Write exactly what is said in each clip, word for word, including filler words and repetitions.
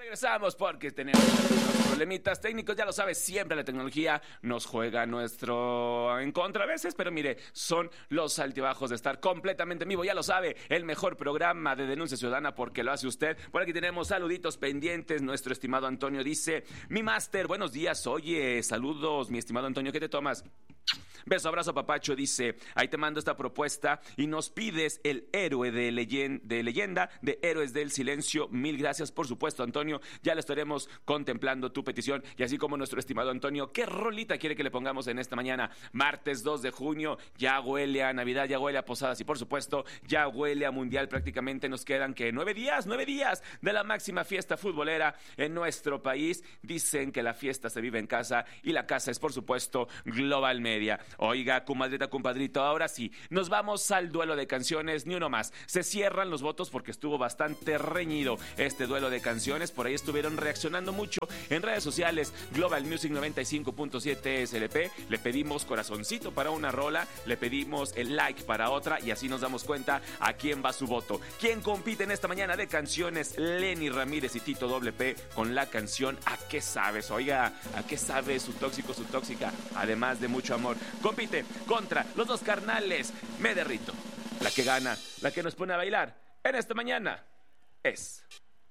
Regresamos porque tenemos algunos problemitas técnicos, ya lo sabes, siempre la tecnología nos juega nuestro en contra a veces, pero mire, son los altibajos de estar completamente en vivo, ya lo sabe, el mejor programa de denuncia ciudadana porque lo hace usted. Por aquí tenemos saluditos pendientes, nuestro estimado Antonio dice, mi máster, buenos días, oye, saludos, mi estimado Antonio, ¿qué te tomas? Beso, abrazo, papacho, dice, ahí te mando esta propuesta y nos pides el héroe de, leyen de leyenda de Héroes del Silencio. Mil gracias, por supuesto, Antonio, ya lo estaremos contemplando tu petición y así como nuestro estimado Antonio, ¿qué rolita quiere que le pongamos en esta mañana? Martes dos de junio, ya huele a Navidad, ya huele a posadas y por supuesto, ya huele a Mundial, prácticamente nos quedan que nueve días, nueve días de la máxima fiesta futbolera en nuestro país. Dicen que la fiesta se vive en casa y la casa es por supuesto Global Media. Oiga, comadrita, compadrito, ahora sí, nos vamos al duelo de canciones, ni uno más. Se cierran los votos porque estuvo bastante reñido este duelo de canciones. Por ahí estuvieron reaccionando mucho en redes sociales. Global Music noventa y cinco punto siete S L P, le pedimos corazoncito para una rola, le pedimos el like para otra y así nos damos cuenta a quién va su voto. ¿Quién compite en esta mañana de canciones? Lenny Ramírez y Tito Doble P con la canción ¿A qué sabes? Oiga, ¿a qué sabe su tóxico, su tóxica? Además de mucho amor. Compite contra los dos carnales. Me derrito. La que gana, la que nos pone a bailar en esta mañana es...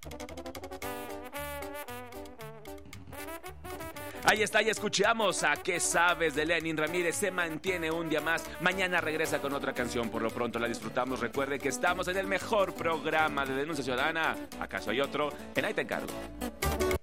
Ahí está, ya escuchamos a ¿Qué sabes? De Lenny Ramírez. Se mantiene un día más. Mañana regresa con otra canción. Por lo pronto la disfrutamos. Recuerde que estamos en el mejor programa de denuncia ciudadana. ¿Acaso hay otro? En Ahí te encargo.